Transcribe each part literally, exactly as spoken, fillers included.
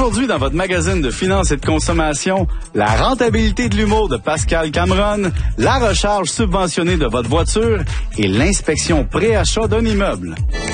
Aujourd'hui, dans votre magazine de finances et de consommation, la rentabilité de l'humour de Pascal Cameron, la recharge subventionnée de votre voiture et l'inspection pré-achat d'un immeuble.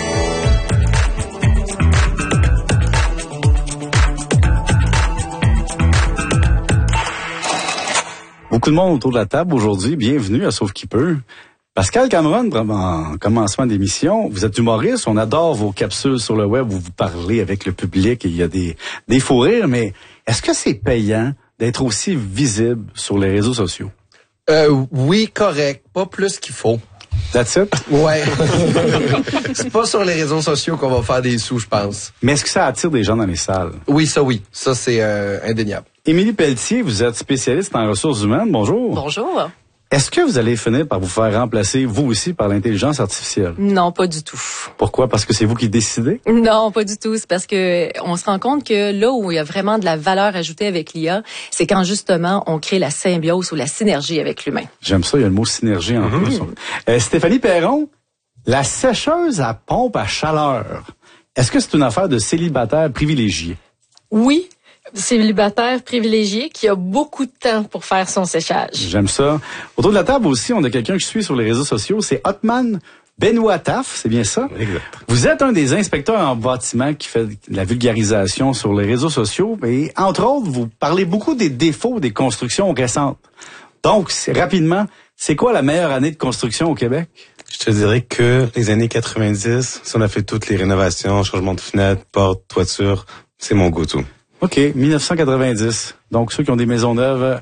Beaucoup de monde autour de la table aujourd'hui. Bienvenue à Sauf qui peut. Pascal Cameron, en commencement d'émission, vous êtes humoriste, on adore vos capsules sur le web où vous parlez avec le public et il y a des, des fous rires, mais est-ce que c'est payant d'être aussi visible sur les réseaux sociaux? Euh, oui, correct. Pas plus qu'il faut. That's it? Ouais. C'est pas sur les réseaux sociaux qu'on va faire des sous, je pense. Mais est-ce que ça attire des gens dans les salles? Oui, ça oui. Ça, c'est euh, indéniable. Émilie Pelletier, vous êtes spécialiste en ressources humaines. Bonjour. Bonjour. Est-ce que vous allez finir par vous faire remplacer, vous aussi, par l'intelligence artificielle? Non, pas du tout. Pourquoi? Parce que c'est vous qui décidez? Non, pas du tout. C'est parce que on se rend compte que là où il y a vraiment de la valeur ajoutée avec l'I A, c'est quand justement on crée la symbiose ou la synergie avec l'humain. J'aime ça, il y a le mot synergie en Mm-hmm. plus. Euh, Stéphanie Perron, la sécheuse à pompe à chaleur, est-ce que c'est une affaire de célibataire privilégié? Oui. Célibataire privilégié qui a beaucoup de temps pour faire son séchage. J'aime ça. Autour de la table aussi, on a quelqu'un que je suis sur les réseaux sociaux, c'est Hotman Benouataf, c'est bien ça? Exact. Vous êtes un des inspecteurs en bâtiment qui fait de la vulgarisation sur les réseaux sociaux et entre autres, vous parlez beaucoup des défauts des constructions récentes. Donc, c'est, rapidement, c'est quoi la meilleure année de construction au Québec? Je te dirais que les années quatre-vingt-dix, si on a fait toutes les rénovations, changement de fenêtres, portes, toitures, c'est mon go-to. OK, dix-neuf cent quatre-vingt-dix. Donc, ceux qui ont des maisons neuves,